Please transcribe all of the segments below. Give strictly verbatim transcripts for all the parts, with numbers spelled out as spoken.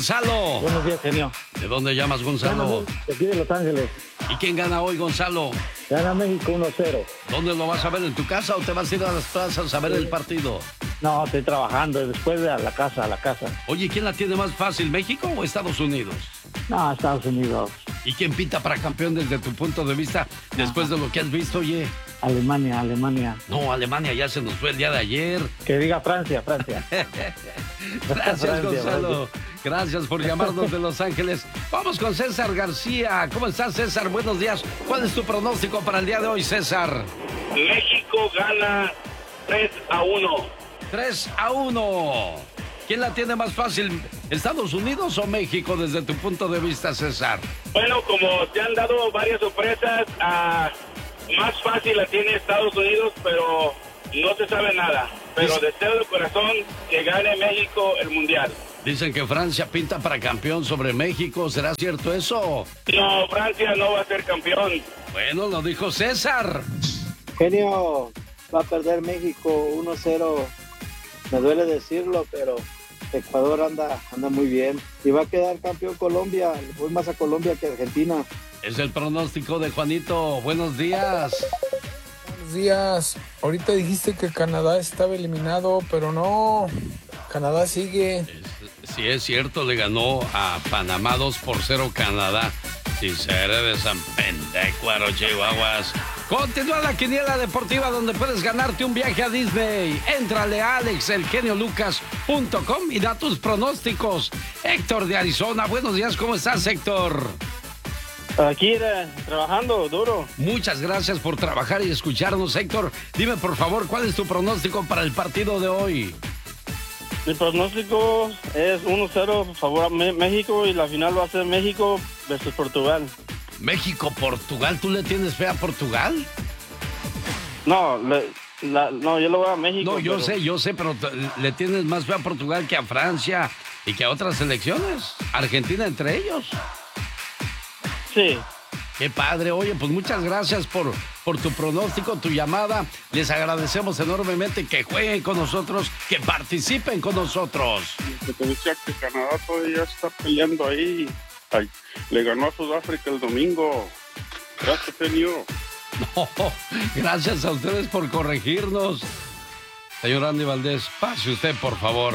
Gonzalo. Buenos días, genio. ¿De dónde llamas, Gonzalo? De aquí de Los Ángeles. ¿Y quién gana hoy, Gonzalo? Gana México uno cero. ¿Dónde lo vas a ver? ¿En tu casa o te vas a ir a las plazas a ver el partido? No, estoy trabajando. Después de a la casa, a la casa. Oye, ¿quién la tiene más fácil, México o Estados Unidos? No, Estados Unidos. ¿Y quién pinta para campeón desde tu punto de vista después de lo que has visto, oye? Alemania, Alemania. No, Alemania ya se nos fue el día de ayer. Que diga Francia, Francia. Gracias, Francia, Gonzalo. Francia. Gracias por llamarnos de Los Ángeles. Vamos con César García. ¿Cómo estás, César? Buenos días. ¿Cuál es tu pronóstico para el día de hoy, César? México gana tres a uno. tres a uno. ¿Quién la tiene más fácil, Estados Unidos o México, desde tu punto de vista, César? Bueno, como te han dado varias sorpresas, uh, más fácil la tiene Estados Unidos, pero no se sabe nada. Pero Dice... deseo de corazón que gane México el Mundial. Dicen que Francia pinta para campeón sobre México. ¿Será cierto eso? No, Francia no va a ser campeón. Bueno, lo dijo César. Genio, va a perder México uno cero. Me duele decirlo, pero Ecuador anda, anda muy bien. Y va a quedar campeón Colombia. Le voy más a Colombia que a Argentina. Es el pronóstico de Juanito. Buenos días. Buenos días. Ahorita dijiste que Canadá estaba eliminado, pero no. Canadá sigue. Es, sí, es cierto, le ganó a Panamá dos por cero Canadá. Si seré de San Pendecuaro, Chihuahuas. Continúa la quiniela deportiva donde puedes ganarte un viaje a Disney. Éntrale a alex el genio lucas punto com y da tus pronósticos. Héctor de Arizona, buenos días, ¿cómo estás, Héctor? Aquí eh, trabajando duro. Muchas gracias por trabajar y escucharnos, Héctor. Dime, por favor, ¿cuál es tu pronóstico para el partido de hoy? Mi pronóstico es uno cero a favor a México y la final va a ser México versus Portugal. México-Portugal, ¿tú le tienes fe a Portugal? No, le, la, no, yo lo voy a México. No, yo pero... sé, yo sé, pero le tienes más fe a Portugal que a Francia y que a otras selecciones. Argentina entre ellos. Sí. Qué padre. Oye, pues muchas gracias por, por tu pronóstico, tu llamada. Les agradecemos enormemente que jueguen con nosotros, que participen con nosotros. Que te decía que Canadá todavía está peleando ahí. Ay, le ganó a Sudáfrica el domingo. Gracias, genio. No, gracias a ustedes por corregirnos. Señor Andy Valdés, pase usted, por favor.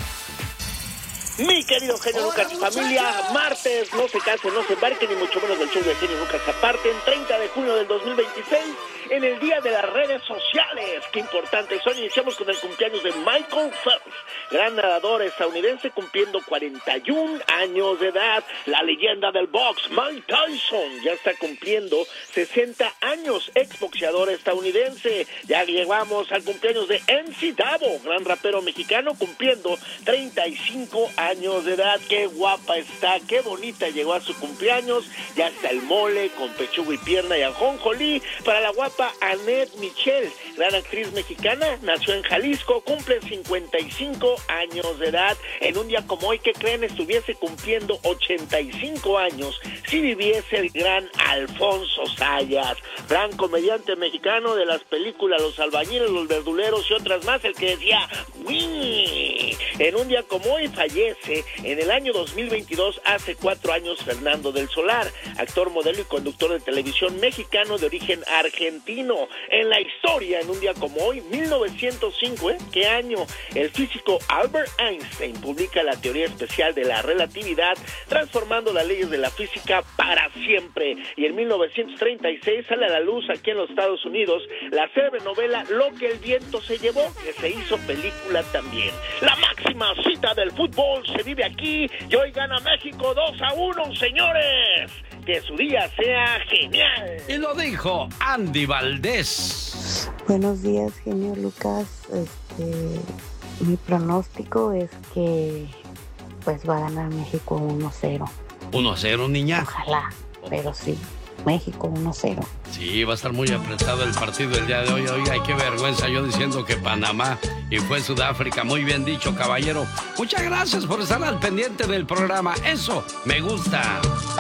Mi querido genio Lucas y familia, martes, no se casen, no se embarquen, ni mucho menos del show de genio Lucas aparten, treinta de junio del dos mil veintiséis, en el día de las redes sociales. Qué importantes son. Iniciamos con el cumpleaños de Michael Phelps, gran nadador estadounidense cumpliendo cuarenta y un años de edad. La leyenda del box, Mike Tyson, ya está cumpliendo sesenta años, exboxeador estadounidense. Ya llegamos al cumpleaños de M C Davo, gran rapero mexicano, cumpliendo treinta y cinco años de edad. Qué guapa está, qué bonita llegó a su cumpleaños. Ya está el mole con pechuga y pierna y ajonjolí para la guapa Annette Michel, gran actriz mexicana, nació en Jalisco, cumple cincuenta y cinco años de edad. En un día como hoy, ¿qué creen? Estuviese cumpliendo ochenta y cinco años si viviese el gran Alfonso Sayas, gran comediante mexicano de las películas Los Albañiles, Los Verduleros y otras más, el que decía ¡Wii! En un día como hoy fallece en el año dos mil veintidós, hace cuatro años, Fernando del Solar, actor, modelo y conductor de televisión mexicano de origen argentino. En la historia, en un día como hoy, mil novecientos cinco, ¿eh? ¿Qué año? El físico Albert Einstein publica la teoría especial de la relatividad, transformando las leyes de la física para siempre. Y en mil novecientos treinta y seis sale a la luz aquí en los Estados Unidos la célebre novela Lo que el viento se llevó, que se hizo película también. La máxima cita del fútbol se vive aquí y hoy gana México dos a uno, señores. Que su día sea genial. Y lo dijo Andy Valdés. Buenos días, genio Lucas. Este, mi pronóstico es que pues va a ganar México uno cero. uno a cero, niña. Ojalá, pero sí. México uno cero. Sí, va a estar muy apretado el partido el día de hoy. Oiga, qué vergüenza yo diciendo que Panamá y fue Sudáfrica. Muy bien dicho, caballero. Muchas gracias por estar al pendiente del programa. Eso me gusta.